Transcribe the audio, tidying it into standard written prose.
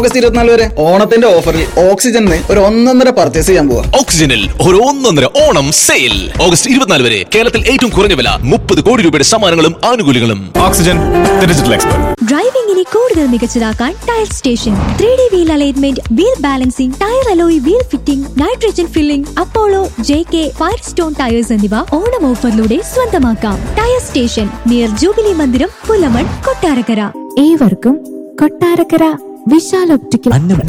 August 24 വരെ ഓണത്തിന്റെ ഓഫറിൽ ഓക്സിജനിൽ ഒരു 1.5 പർച്ചേസ് ചെയ്യാൻ പോവാ. ഓക്സിജനിൽ ഒരു 1.5 ഓണം സെയിൽ ഓഗസ്റ്റ് 24 വരെ. കേരളത്തിൽ ഏറ്റവും കുറഞ്ഞ വില, 30 കോടി രൂപയുടെ സമ്മാനങ്ങളും ആനുകൂല്യങ്ങളും. Oxygen digital expert. ഡ്രൈവിംഗിനെ കൂടുതൽ മികച്ചതാക്കാൻ tyre station. 3D wheel alignment, wheel balancing, tyre alloy wheel fitting, nitrogen filling, Apollo, JK, ഫയർസ്റ്റോൺ tyres എന്നിവ ഓണം ഓഫറിലൂടെ സ്വന്തമാക്കാം. ടയർ സ്റ്റേഷൻ നിയർ ജൂബിലി മന്ദിരം, പുലമൺ, കൊട്ടാരക്കര. ഏവർക്കും കൊട്ടാരക്കര വിശാൽ ഒപ്റ്റിക്കൽ